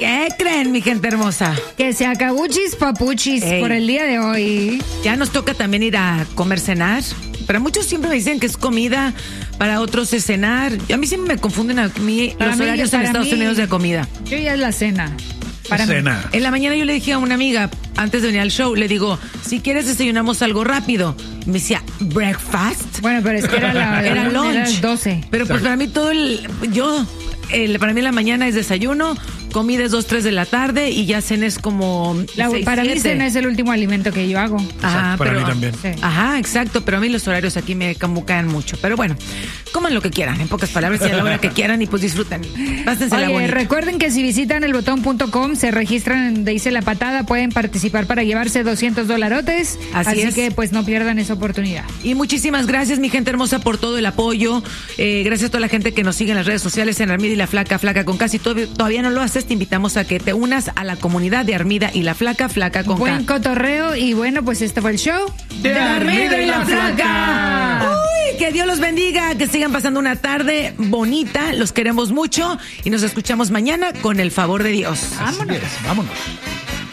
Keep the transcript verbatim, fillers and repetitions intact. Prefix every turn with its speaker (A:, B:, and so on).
A: ¿Qué creen, mi gente hermosa?
B: Que se acabuchis papuchis Ey. por el día de hoy.
A: Ya nos toca también ir a comer, cenar. Para muchos siempre me dicen que es comida, para otros es cenar. A mí siempre me confunden a mí
B: para
A: los
B: mí,
A: horarios en Estados
B: mí,
A: Unidos de comida.
B: Yo ya es la cena. Para
C: cena.
B: Mí.
A: En la mañana yo le dije a una amiga, antes de venir al show, le digo, si quieres desayunamos algo rápido. Me decía, ¿breakfast?
B: Bueno, pero es que era la, la
A: era lunch.
B: Era las doce.
A: Pero pues para mí todo el... Yo... El, para mí la mañana es desayuno, comida es dos, tres de la tarde y ya cena es como
B: la,
A: seis,
B: para
A: siete.
B: mí cena es el último alimento que yo hago.
A: Ajá,
C: para
A: pero,
C: mí también.
A: Sí. Ajá, exacto, pero a mí los horarios aquí me camucan mucho. Pero bueno, coman lo que quieran, en pocas palabras, y a la hora que quieran y pues disfruten. Pásense la bonita.
B: Recuerden que si visitan el botón punto com, se registran en donde dice La Patada, pueden participar para llevarse doscientos dolarotes.
A: Así,
B: así
A: es.
B: que pues no pierdan esa oportunidad.
A: Y muchísimas gracias, mi gente hermosa, por todo el apoyo. Eh, gracias a toda la gente que nos sigue en las redes sociales, en Armida y la Flaca, Flaca con K. Si todavía no lo haces, te invitamos a que te unas a la comunidad de Armida y la Flaca, Flaca con K.
B: Buen cotorreo y bueno, pues este fue el show
A: de, de Armida y la Flaca. Uy, que Dios los bendiga, que sigan pasando una tarde bonita, los queremos mucho y nos escuchamos mañana con el favor de Dios.
B: Vámonos.
C: Así es, vámonos.